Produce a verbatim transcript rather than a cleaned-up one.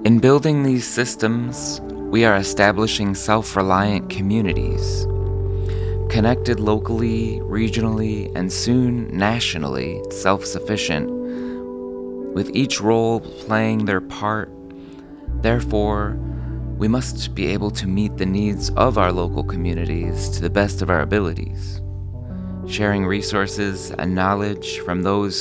In building these systems, we are establishing self-reliant communities, connected locally, regionally, and soon nationally, self-sufficient, with each role playing their part. Therefore, we must be able to meet the needs of our local communities to the best of our abilities, sharing resources and knowledge from those